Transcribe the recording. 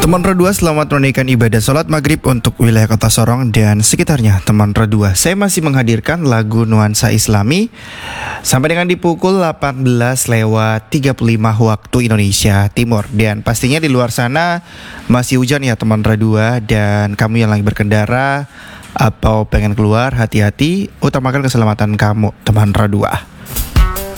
Teman Redua, selamat menunaikan ibadah sholat maghrib untuk wilayah kota Sorong dan sekitarnya. Teman Redua, saya masih menghadirkan lagu nuansa islami sampai dengan di pukul 18:35 waktu Indonesia Timur. Dan pastinya di luar sana masih hujan ya teman Redua. Dan kamu yang lagi berkendara atau pengen keluar, hati-hati, utamakan keselamatan kamu teman Redua.